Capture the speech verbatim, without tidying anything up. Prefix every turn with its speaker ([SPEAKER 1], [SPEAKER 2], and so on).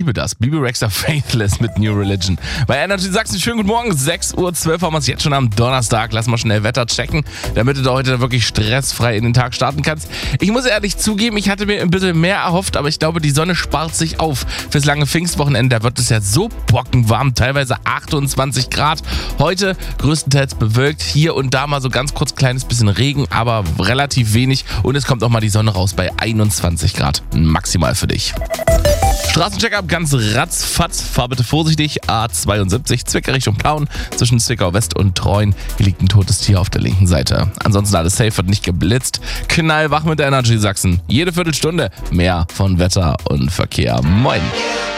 [SPEAKER 1] liebe das. Bibi Rexha Faithless mit New Religion. Bei Energy Sachsen, schönen guten Morgen. sechs Uhr zwölf haben wir es jetzt schon am Donnerstag. Lass mal schnell Wetter checken, damit du da heute wirklich stressfrei in den Tag starten kannst. Ich muss ehrlich zugeben, ich hatte mir ein bisschen mehr erhofft, aber ich glaube, die Sonne spart sich auf fürs lange Pfingstwochenende. Da wird es ja so bockenwarm, teilweise achtundzwanzig Grad. Heute größtenteils bewölkt, hier und da mal so ganz kurz kleines bisschen Regen, aber relativ wenig. Und es kommt auch mal die Sonne raus bei einundzwanzig Grad. Maximal für dich. Straßencheck-up ganz ratzfatz. Fahr bitte vorsichtig. A zweiundsiebzig, Zwickau Richtung Plauen. Zwischen Zwickau West und Treuen. Hier liegt ein totes Tier auf der linken Seite. Ansonsten alles safe, wird nicht geblitzt. Knallwach mit der Energy Sachsen. Jede Viertelstunde mehr von Wetter und Verkehr. Moin.